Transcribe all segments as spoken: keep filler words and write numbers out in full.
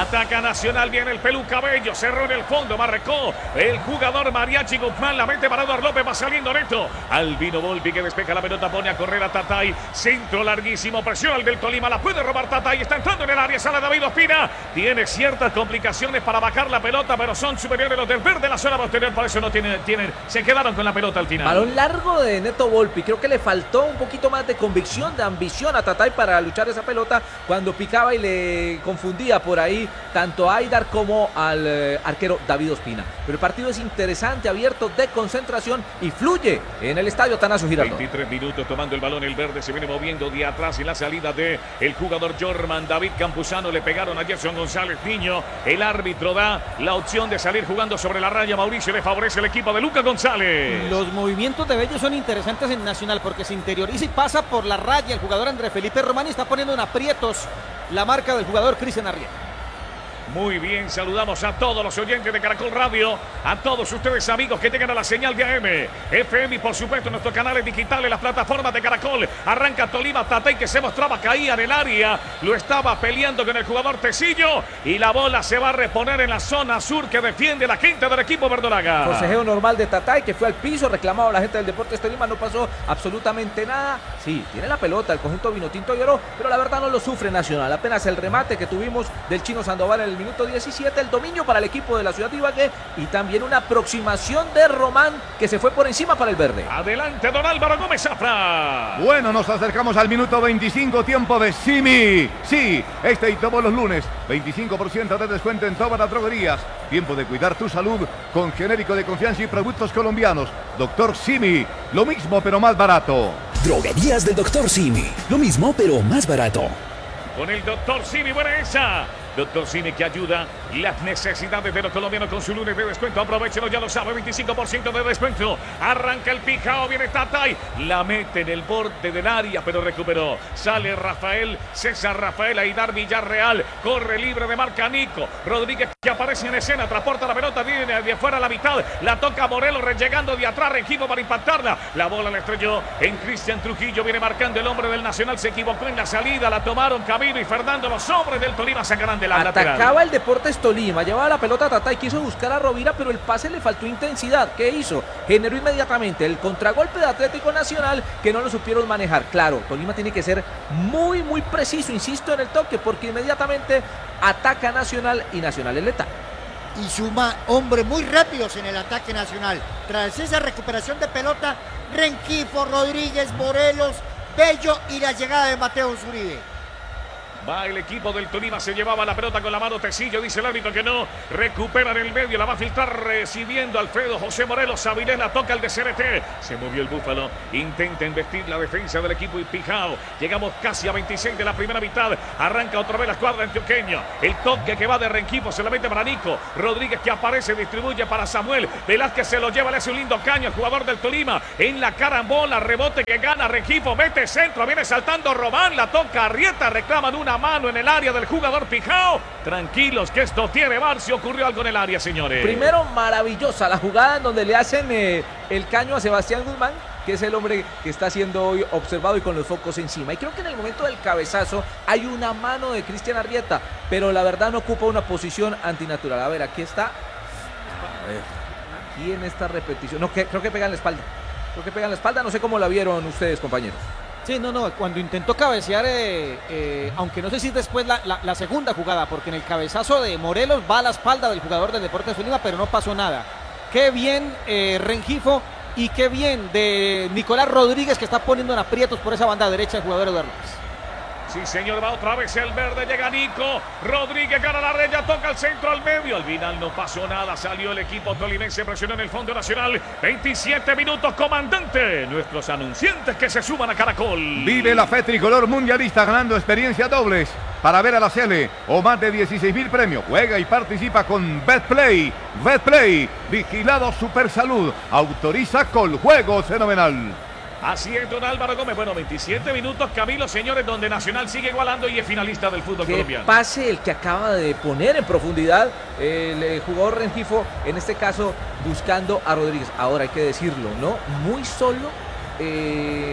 Ataca Nacional, viene el Pelú Cabello, cerró en el fondo, marcó el jugador Mariachi Guzmán, la mete para Eduardo López, va saliendo neto. Albino Volpi que despeja la pelota, pone a correr a Tatay, centro larguísimo, presión al del Tolima, la puede robar Tatay, está entrando en el área, sale David Ospina, tiene ciertas complicaciones para bajar la pelota, pero son superiores los del verde, la zona posterior, por eso no tienen, tienen, se quedaron con la pelota al final. Balón largo de Neto Volpi, creo que le faltó un poquito más de convicción, de ambición a Tatay para luchar esa pelota cuando picaba y le confundía por ahí tanto a Aidar como al eh, arquero David Ospina. Pero el partido es interesante, abierto, de concentración y fluye en el estadio Atanasio Girardot. veintitrés minutos tomando el balón, el verde se viene moviendo de atrás en la salida de el jugador Jorman David Campuzano, le pegaron a Gerson González Niño, el árbitro da la opción de salir jugando sobre la raya, Mauricio le favorece el equipo de Lucas González. Los movimientos de Bello son interesantes en Nacional porque se interioriza y pasa por la raya el jugador André Felipe Román y está poniendo en aprietos la marca del jugador Cristian Arrieta. Muy bien, saludamos a todos los oyentes de Caracol Radio, a todos ustedes amigos que llegan a la señal de A M, F M y por supuesto nuestros canales digitales, las plataformas de Caracol. Arranca Tolima, Tatay que se mostraba, caía en el área, lo estaba peleando con el jugador Tecillo y la bola se va a reponer en la zona sur que defiende la quinta del equipo verdolaga. Forcejeo normal de Tatay que fue al piso, reclamado a la gente del Deportes Tolima, no pasó absolutamente nada. Sí, tiene la pelota, el conjunto vinotinto lloró, pero la verdad no lo sufre Nacional. Apenas el remate que tuvimos del Chino Sandoval en el minuto diecisiete, el dominio para el equipo de la ciudad de Ibagué y también una aproximación de Román que se fue por encima para el verde. Adelante don Álvaro Gómez Zafra. Bueno, nos acercamos al minuto veinticinco, tiempo de Simi. Sí, este y todos los lunes, veinticinco por ciento de descuento en todas las droguerías. Tiempo de cuidar tu salud con genérico de confianza y productos colombianos. Doctor Simi, lo mismo pero más barato. Droguerías del Doctor Simi, lo mismo pero más barato. Con el Doctor Simi, buena esa. Doctor Simi que ayuda las necesidades de los colombianos con su lunes de descuento. Aprovechenlo, ya lo sabe, veinticinco por ciento de descuento. Arranca el Pijao, viene Tatay, la mete en el borde del área, pero recuperó. Sale Rafael, César Rafael, Aidar Villarreal, corre libre de marca Nico Rodríguez que aparece en escena, transporta la pelota, viene de afuera a la mitad, la toca Morelos, llegando de atrás, Rengifo para impactarla. La bola la estrelló en Cristian Trujillo, viene marcando el hombre del Nacional, se equivocó en la salida, la tomaron Camilo y Fernando, los hombres del Tolima sacarán de la Atacaba lateral. el Deportes Tolima, llevaba la pelota a Tatay, quiso buscar a Rovira, pero el pase le faltó intensidad. ¿Qué hizo? Generó inmediatamente el contragolpe de Atlético Nacional que no lo supieron manejar. Claro, Tolima tiene que ser muy, muy preciso, insisto en el toque, porque inmediatamente ataca Nacional y Nacional es letal. Y suma hombres muy rápidos en el ataque Nacional. Tras esa recuperación de pelota, Rengifo, Rodríguez, Morelos, Bello y la llegada de Mateo Zuribe. Va el equipo del Tolima, se llevaba la pelota con la mano Tecillo, dice el árbitro que no, recupera en el medio, la va a filtrar recibiendo Alfredo José Morelos, Avilés la toca el de C R T, se movió el Búfalo, intenta investir la defensa del equipo y Pijao, llegamos casi a veintiséis de la primera mitad, arranca otra vez la escuadra antioqueña, el toque que va de Rengifo, se la mete para Nico Rodríguez que aparece, distribuye para Samuel Velázquez, se lo lleva, le hace un lindo caño al jugador del Tolima, en la carambola, rebote que gana Rengifo, mete centro, viene saltando Román, la toca Arrieta, reclaman una mano en el área del jugador Pijao. Tranquilos que esto tiene bar si ocurrió algo en el área, señores. Primero, maravillosa la jugada en donde le hacen eh, el caño a Sebastián Guzmán, que es el hombre que está siendo hoy observado y con los focos encima. Y creo que en el momento del cabezazo hay una mano de Cristian Arrieta, pero la verdad no ocupa una posición antinatural. A ver, aquí está. A ver, aquí en esta repetición. No, que, creo que pega en la espalda. Creo que pega en la espalda. No sé cómo la vieron ustedes, compañeros. Sí, no, no, cuando intentó cabecear, eh, eh, aunque no sé si después la, la, la segunda jugada, porque en el cabezazo de Morelos va a la espalda del jugador del Deportes Tolima, pero no pasó nada. Qué bien eh, Rengifo y qué bien de Nicolás Rodríguez que está poniendo en aprietos por esa banda derecha el jugador Eduardo López. Sí, señor, va otra vez el verde, llega Nico Rodríguez, gana la red, ya toca el centro al medio, al final no pasó nada, salió el equipo tolimense, presionó en el fondo Nacional, veintisiete minutos, comandante, nuestros anunciantes que se suman a Caracol. Vive la fe tricolor mundialista ganando experiencia dobles para ver a la Sele o más de dieciséis mil premios. Juega y participa con Betplay. Betplay, vigilado Supersalud, autoriza con juego fenomenal. Así es, don Álvaro Gómez. Bueno, veintisiete minutos, Camilo, señores, donde Nacional sigue igualando y es finalista del fútbol Qué colombiano. Pase el que acaba de poner en profundidad el, el jugador Rengifo, en este caso buscando a Rodríguez. Ahora hay que decirlo, ¿no? Muy solo, eh,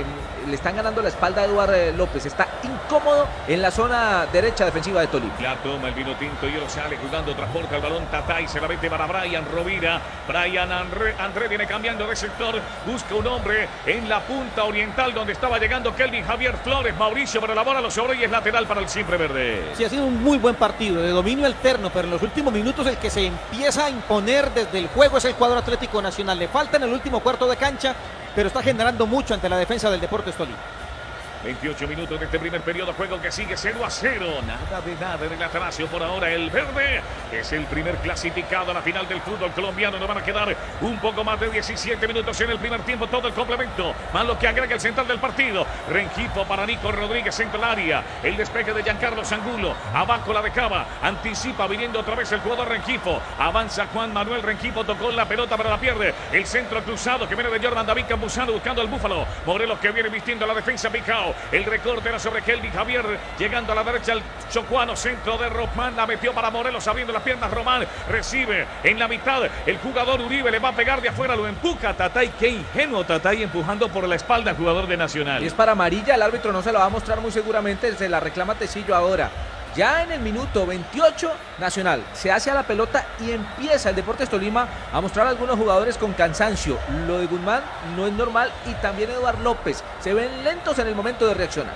le están ganando la espalda a Eduard eh, López. Está incómodo en la zona derecha defensiva de Tolima. La toma el vino tinto y ahora sale jugando, transporta el balón Tatay, se la mete para Brian Rovira. Brian André, André viene cambiando de sector, busca un hombre en la punta oriental donde estaba llegando Kelvin Javier Flores. Mauricio, pero la bola lo sobró y es lateral para el siempre verde. Sí, ha sido un muy buen partido de dominio alterno, pero en los últimos minutos el que se empieza a imponer desde el juego es el cuadro Atlético Nacional. Le falta en el último cuarto de cancha, pero está generando mucho ante la defensa del Deportes Tolima. veintiocho minutos de este primer periodo, juego que sigue cero a cero. Nada de nada en el Atanasio por ahora. El verde es el primer clasificado a la final del fútbol colombiano. Nos van a quedar un poco más de diecisiete minutos en el primer tiempo. Todo el complemento, más lo que agrega el central del partido. Rengifo para Nico Rodríguez en el área. El despeje de Giancarlo Angulo. Abajo la dejaba. Anticipa viniendo otra vez el jugador Rengifo. Avanza Juan Manuel Rengifo. Tocó la pelota pero la pierde. El centro cruzado que viene de Jordan David Campuzano buscando al Búfalo. Morelos que viene vistiendo la defensa Picao. El recorte era sobre Kelvin Javier, llegando a la derecha el chocuano, centro de Román, la metió para Morelos, abriendo las piernas Román, recibe en la mitad, el jugador Uribe le va a pegar de afuera, lo empuja Tatay, qué ingenuo Tatay empujando por la espalda al jugador de Nacional. Y es para amarilla, el árbitro no se la va a mostrar muy seguramente, se la reclama Tecillo ahora. Ya en el minuto veintiocho, Nacional se hace a la pelota y empieza el Deportes Tolima a mostrar a algunos jugadores con cansancio. Lo de Guzmán no es normal y también Eduard López. Se ven lentos en el momento de reaccionar.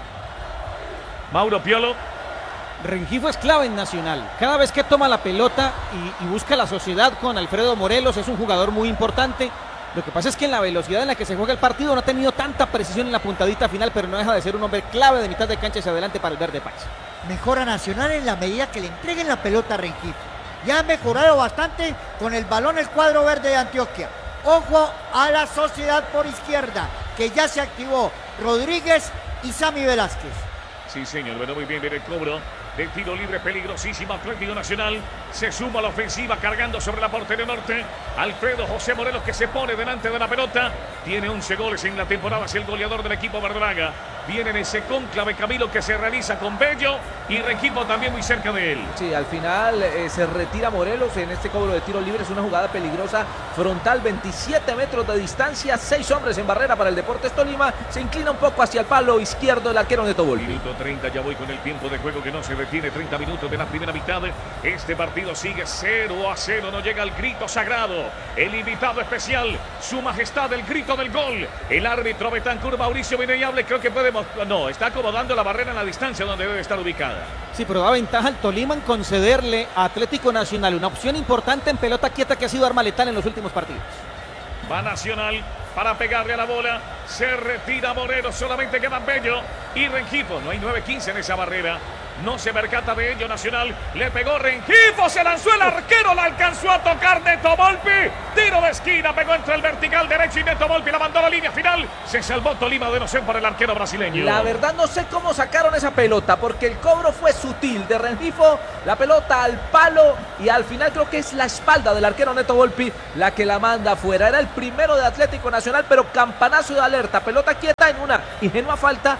Mauro Piolo. Rengifo es clave en Nacional. Cada vez que toma la pelota y, y busca la sociedad con Alfredo Morelos, es un jugador muy importante. Lo que pasa es que en la velocidad en la que se juega el partido no ha tenido tanta precisión en la puntadita final, pero no deja de ser un hombre clave de mitad de cancha hacia adelante para el verde país. Mejora Nacional en la medida que le entreguen la pelota a Rengifo. Ya ha mejorado bastante con el balón el cuadro verde de Antioquia. Ojo a la sociedad por izquierda, que ya se activó Rodríguez y Sammy Velázquez. Sí, señor, bueno, muy bien, viene el cobro de tiro libre peligrosísimo. Atlético Nacional se suma a la ofensiva cargando sobre la portería norte. Alfredo José Morelos que se pone delante de la pelota. Tiene once goles en la temporada, es el goleador del equipo verdolaga. Viene en ese cónclave Camilo que se realiza con Bello y Rengifo también muy cerca de él. Sí, al final eh, se retira Morelos en este cobro de tiro libre. Es una jugada peligrosa, frontal, veintisiete metros de distancia, seis hombres en barrera para el Deportes Tolima. Se inclina un poco hacia el palo izquierdo el arquero Neto Volpi. Minuto treinta, ya voy con el tiempo de juego que no se detiene. treinta minutos de la primera mitad. Este partido sigue cero a cero. No llega el grito sagrado. El invitado especial, su majestad, el grito del gol. El árbitro Betancur Mauricio Vineyable, creo que podemos. No, está acomodando la barrera en la distancia donde debe estar ubicada. Sí, pero da ventaja al Tolima en concederle a Atlético Nacional una opción importante en pelota quieta que ha sido arma letal en los últimos partidos. Va Nacional para pegarle a la bola. Se retira Morelos, solamente quedan Bello y Rengifo. No hay nueve quince en esa barrera. No se percata de ello Nacional. Le pegó Rengifo, se lanzó el arquero, la alcanzó a tocar Neto Volpi. Tiro de esquina, pegó entre el vertical derecho y Neto Volpi la mandó a la línea final. Se salvó Tolima de no ser por el arquero brasileño. La verdad no sé cómo sacaron esa pelota porque el cobro fue sutil de Rengifo, la pelota al palo y al final creo que es la espalda del arquero Neto Volpi la que la manda afuera. Era el primero de Atlético Nacional, pero campanazo de alerta, pelota quieta en una ingenua falta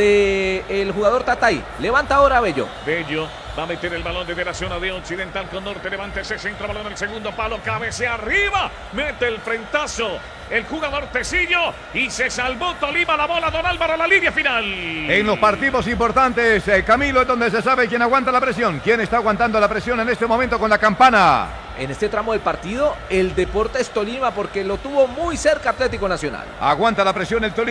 del jugador Tatay. Levanta ahora Bello. Bello va a meter el balón desde la zona de occidental con norte, levanta ese centro, balón en el segundo palo, cabecea arriba, mete el frentazo el jugador Tecillo y se salvó Tolima, la bola Don Álvaro a la línea final. En los partidos importantes, eh, Camilo, es donde se sabe quién aguanta la presión, quién está aguantando la presión en este momento con la campana. En este tramo del partido, el Deportes Tolima porque lo tuvo muy cerca Atlético Nacional. Aguanta la presión el Tolima.